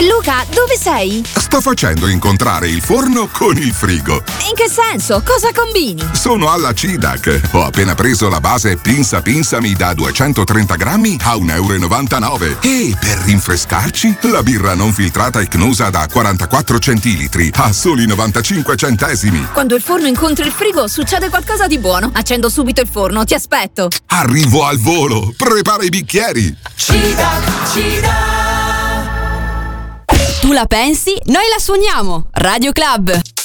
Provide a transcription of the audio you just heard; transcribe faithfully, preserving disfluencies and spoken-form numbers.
Luca, dove sei? Sto facendo incontrare il forno con il frigo. In che senso? Cosa combini? Sono alla CIDAC. Ho appena preso la base Pinsa Pinsami da duecentotrenta grammi a un euro e novantanove. E per rinfrescarci, la birra non filtrata Icnusa da quarantaquattro centilitri a soli novantacinque centesimi. Quando il forno incontra il frigo succede qualcosa di buono. Accendo subito il forno, ti aspetto. Arrivo al volo. Prepara i bicchieri. CIDAC, CIDAC. Tu la pensi? Noi la suoniamo. Radio Club.